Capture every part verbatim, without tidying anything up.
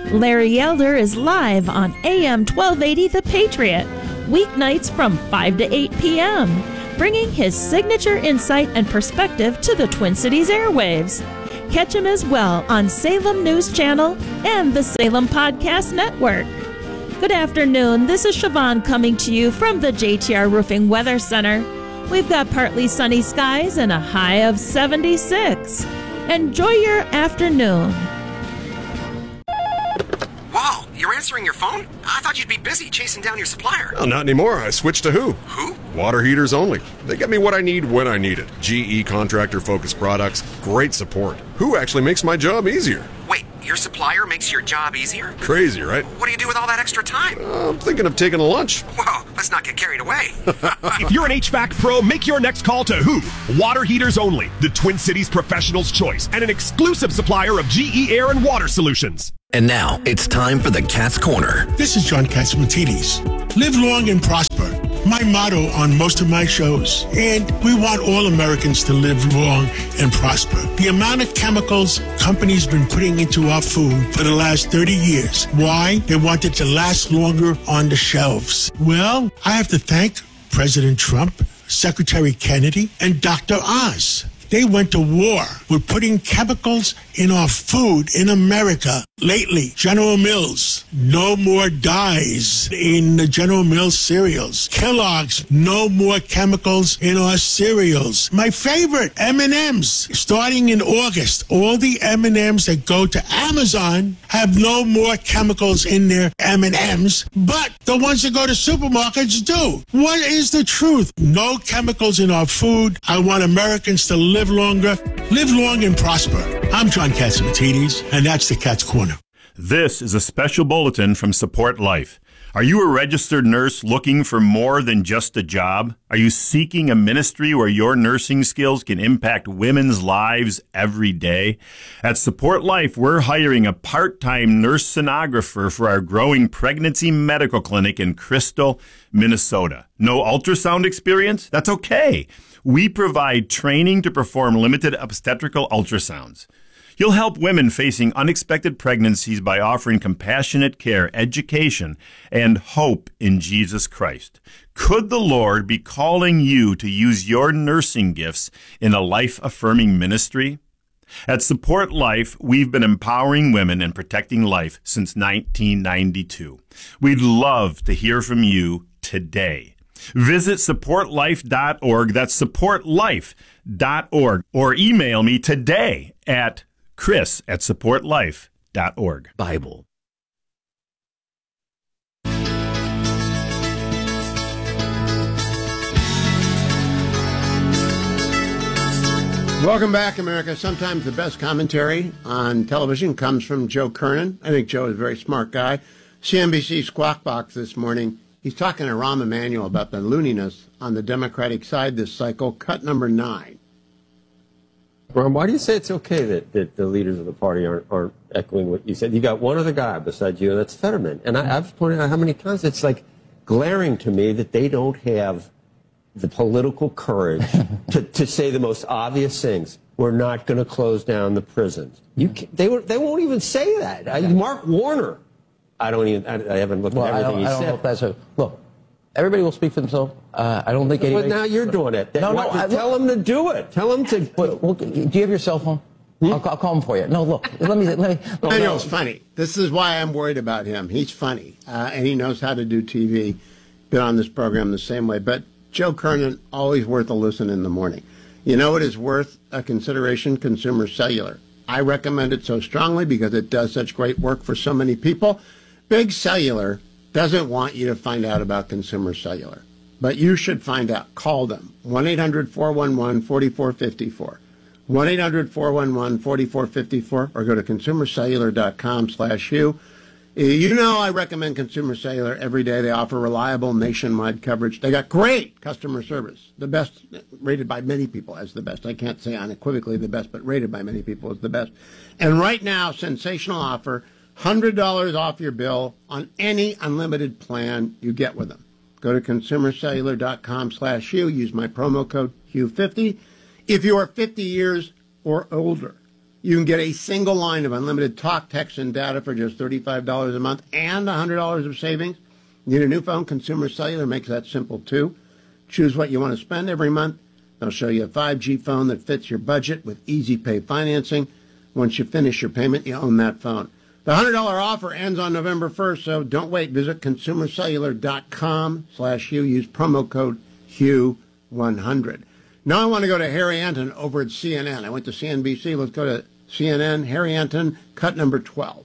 Larry Elder is live on A M twelve eighty The Patriot, weeknights from five to eight p.m., bringing his signature insight and perspective to the Twin Cities airwaves. Catch him as well on Salem News Channel and the Salem Podcast Network. Good afternoon. This is Siobhan coming to you from the J T R Roofing Weather Center. We've got partly sunny skies and a high of seventy-six. Enjoy your afternoon. Wow, you're answering your phone? I thought you'd be busy chasing down your supplier. Well, not anymore. I switched to Who. Who? Water heaters only. They get me what I need when I need it. G E contractor-focused products, great support. Who actually makes my job easier. Wait, your supplier makes your job easier? Crazy, right? What do you do with all that extra time? Uh, I'm thinking of taking a lunch. Whoa, let's not get carried away. If you're an H V A C pro, make your next call to Who. Water heaters only, the Twin Cities professional's choice, and an exclusive supplier of G E air and water solutions. And now, it's time for the Cat's Corner. This is John Catsimatidis. Live long and prosper. My motto on most of my shows. And we want all Americans to live long and prosper. The amount of chemicals companies been putting into our food for the last thirty years. Why? They want it to last longer on the shelves. Well, I have to thank President Trump, Secretary Kennedy, and Doctor Oz. They went to war with putting chemicals in our food in America. Lately, General Mills, no more dyes in the General Mills cereals. Kellogg's, no more chemicals in our cereals. My favorite, M and M's. Starting in August, all the M and M's that go to Amazon have no more chemicals in their M and M's, but the ones that go to supermarkets do. What is the truth? No chemicals in our food. I want Americans to live longer, live long and prosper. I'm John Catsimatidis, and that's the Cat's Corner. This is a special bulletin from Support Life. Are you a registered nurse looking for more than just a job? Are you seeking a ministry where your nursing skills can impact women's lives every day? At Support Life, we're hiring a part-time nurse sonographer for our growing pregnancy medical clinic in Crystal, Minnesota. No ultrasound experience? That's okay. We provide training to perform limited obstetrical ultrasounds. You'll help women facing unexpected pregnancies by offering compassionate care, education, and hope in Jesus Christ. Could the Lord be calling you to use your nursing gifts in a life-affirming ministry? At Support Life, we've been empowering women and protecting life since nineteen ninety-two. We'd love to hear from you today. Visit support life dot org. That's support life dot org. Or email me today at Chris at support life dot org. Bible. Welcome back, America. Sometimes the best commentary on television comes from Joe Kernan. I think Joe is a very smart guy. C N B C Squawk Box this morning. He's talking to Rahm Emanuel about the looniness on the Democratic side this cycle. Cut number nine. Ron, why do you say it's okay that, that the leaders of the party aren't, aren't echoing what you said? You got one other guy besides you, and that's Fetterman. And I, I've pointed out how many times it's like glaring to me that they don't have the political courage to, to say the most obvious things. We're not going to close down the prisons. You can, they, they won't even say that. I, Mark Warner. I don't even. I, I haven't looked well, at everything I don't, he I don't said. know if that's a look. Everybody will speak for themselves. Uh, I don't think But anybody. now you're doing it. No, what, no. I, tell them to do it. Tell them to. Well, well, do you have your cell phone? Hmm? I'll, I'll call him for you. No, look. Let me. Let me. No, Daniel's no. funny. This is why I'm worried about him. He's funny, uh, and he knows how to do T V. Been on this program the same way. But Joe Kernan, always worth a listen in the morning. You know what is worth a consideration? Consumer Cellular. I recommend it so strongly because it does such great work for so many people. Big Cellular doesn't want you to find out about Consumer Cellular, but you should find out. Call them, one eight hundred four one one four four five four, one eight hundred four one one four four five four, or go to consumer cellular dot com slash you. You know I recommend Consumer Cellular every day. They offer reliable nationwide coverage. They got great customer service, the best, rated by many people as the best. I can't say unequivocally the best, but rated by many people as the best. And right now, sensational offer, one hundred dollars off your bill on any unlimited plan you get with them. Go to consumer cellular dot com slash Hugh. Use my promo code Hugh fifty. If you are fifty years or older, You can get a single line of unlimited talk, text, and data for just thirty-five dollars a month and one hundred dollars of savings. Need a new phone? Consumer Cellular makes that simple, too. Choose what you want to spend every month. They'll show you a five G phone that fits your budget with easy pay financing. Once you finish your payment, you own that phone. The one hundred dollars offer ends on November first, so don't wait. Visit consumercellular.com slash Hugh. Use promo code Hugh one hundred. Now I want to go to Harry Anton over at C N N. I went to C N B C. Let's go to C N N. Harry Anton, cut number twelve.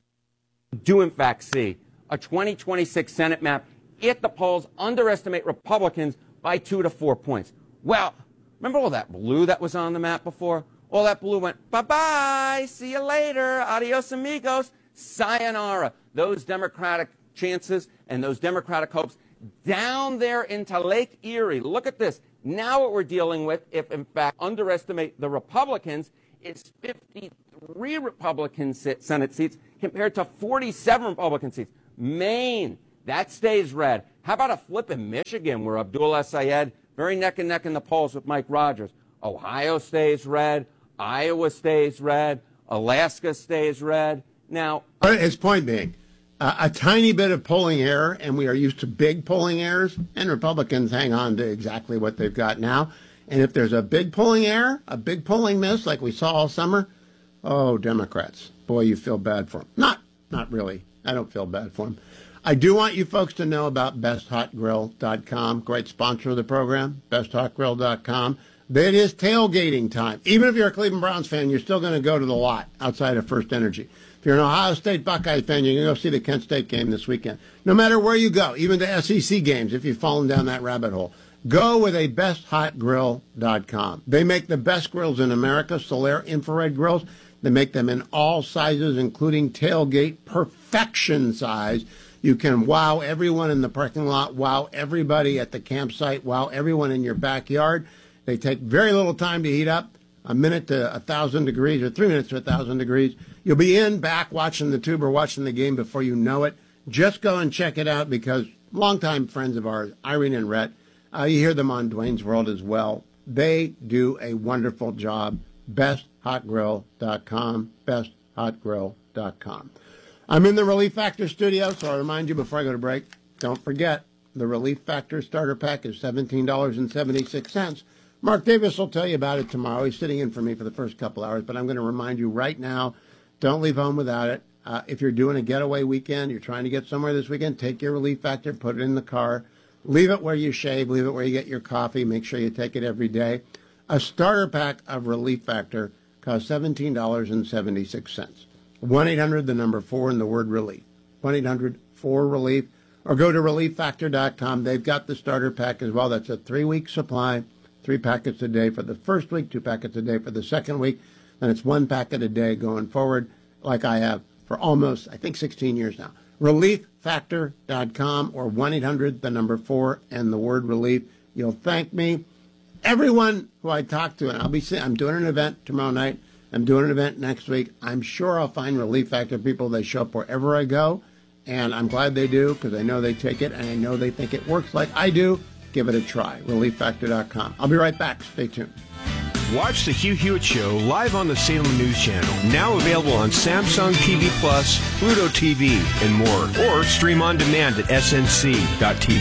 Do in fact see a twenty twenty-six Senate map at the polls underestimate Republicans by two to four points. Well, remember all that blue that was on the map before? All that blue went, bye-bye, see you later, adios amigos, sayonara. Those Democratic chances and those Democratic hopes down there into Lake Erie. Look at this. Now what we're dealing with, if in fact underestimate the Republicans, is fifty-three Republican Senate seats compared to forty-seven Republican seats. Maine, that stays red. How about a flip in Michigan where Abdullah Syed, very neck and neck in the polls with Mike Rogers. Ohio stays red. Iowa stays red. Alaska stays red. Now, his point being, uh, a tiny bit of polling error, and we are used to big polling errors, and Republicans hang on to exactly what they've got now. And if there's a big polling error, a big polling miss like we saw all summer, oh, Democrats, boy, you feel bad for them. Not, not really. I don't feel bad for them. I do want you folks to know about best hot grill dot com, great sponsor of the program, best hot grill dot com. It is tailgating time. Even if you're a Cleveland Browns fan, you're still going to go to the lot outside of First Energy. If you're an Ohio State Buckeyes fan, you're going to go see the Kent State game this weekend. No matter where you go, even to S E C games, if you've fallen down that rabbit hole, go with a best hot grill dot com. They make the best grills in America, Solaire infrared grills. They make them in all sizes, including tailgate perfection size. You can wow everyone in the parking lot, wow everybody at the campsite, wow everyone in your backyard. They take very little time to heat up, a minute to a thousand degrees or three minutes to a thousand degrees. You'll be in, back, watching the tube or watching the game before you know it. Just go and check it out because longtime friends of ours, Irene and Rhett, uh, you hear them on Dwayne's World as well. They do a wonderful job. best hot grill dot com, best hot grill dot com. I'm in the Relief Factor studio, so I'll remind you before I go to break, don't forget, the Relief Factor starter pack is seventeen dollars and seventy-six cents. Mark Davis will tell you about it tomorrow. He's sitting in for me for the first couple hours, but I'm going to remind you right now, don't leave home without it. Uh, if you're doing a getaway weekend, you're trying to get somewhere this weekend, take your Relief Factor, put it in the car, leave it where you shave, leave it where you get your coffee, make sure you take it every day. A starter pack of Relief Factor costs seventeen dollars and seventy-six cents. one eight hundred, the number four, and the word relief. one eight hundred four relief. Or go to relief factor dot com. They've got the starter pack as well. That's a three-week supply, three packets a day for the first week, two packets a day for the second week. And it's one packet a day going forward, like I have for almost, I think, sixteen years now. relief factor dot com or one eight hundred, the number four, and the word relief. You'll thank me. Everyone who I talk to, and I'll be I'm doing an event tomorrow night. I'm doing an event next week. I'm sure I'll find Relief Factor people. They show up wherever I go, and I'm glad they do because I know they take it, and I know they think it works like I do. Give it a try. relief factor dot com. I'll be right back. Stay tuned. Watch the Hugh Hewitt Show live on the Salem News Channel. Now available on Samsung T V Plus, Pluto T V, and more. Or stream on demand at S N C dot T V.